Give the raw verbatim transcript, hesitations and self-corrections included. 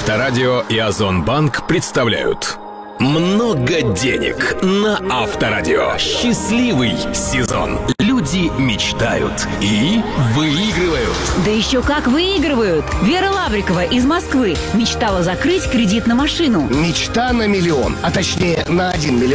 Авторадио и Озонбанк представляют «Много денег» на Авторадио. Счастливый сезон. Люди мечтают и выигрывают. Да еще как выигрывают! Вера Лаврикова из Москвы мечтала закрыть кредит на машину. Мечта на миллион, а точнее на один миллион